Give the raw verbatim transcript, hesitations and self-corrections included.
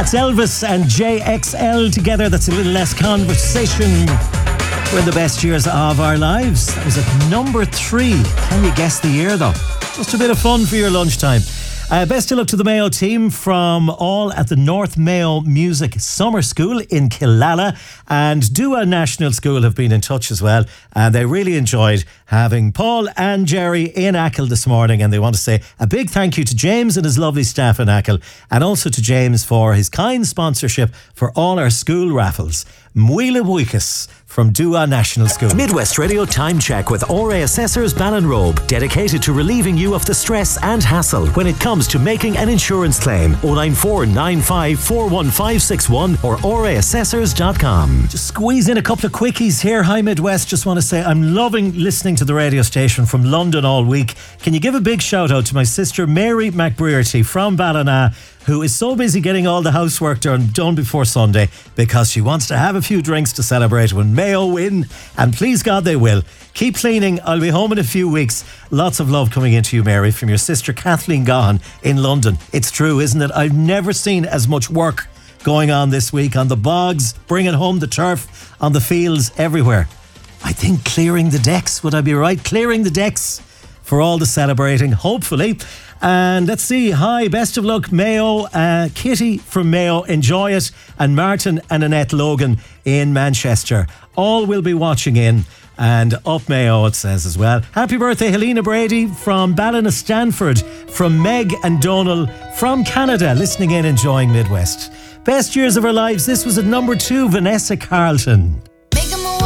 That's Elvis and J X L together. That's a little less conversation. We're in the best years of our lives. That was at number three. Can you guess the year though? Just a bit of fun for your lunchtime. Uh, best of luck to the Mayo team from all at the North Mayo Music Summer School in Killala, and Dua National School have been in touch as well, and they really enjoyed having Paul and Jerry in Achill this morning, and they want to say a big thank you to James and his lovely staff in Achill, and also to James for his kind sponsorship for all our school raffles. Muila Buikas from Dua National School. Midwest Radio Time Check with O R A Assessors Ballinrobe, dedicated to relieving you of the stress and hassle when it comes to making an insurance claim. oh nine four nine five four one five six one or o r a assessors dot com. Just squeeze in a couple of quickies here. Hi Midwest, just want to say I'm loving listening to the radio station from London all week. Can you give a big shout out to my sister Mary McBrearty from Ballina, who is so busy getting all the housework done, done before Sunday because she wants to have a few drinks to celebrate when Mayo win, and please God they will. Keep cleaning. I'll be home in a few weeks. Lots of love coming into you, Mary, from your sister Kathleen Gahan in London. It's true, isn't it? I've never seen as much work going on this week on the bogs, bringing home the turf, on the fields, everywhere. I think clearing the decks, would I be right? Clearing the decks for all the celebrating, hopefully. And let's see, hi, best of luck Mayo, uh, Kitty from Mayo, enjoy it, and Martin and Annette Logan in Manchester. All will be watching in, and up Mayo it says as well. Happy birthday Helena Brady from Ballina Stanford, from Meg and Donal from Canada, listening in, enjoying Midwest. Best years of our lives, this was at number two, Vanessa Carlton.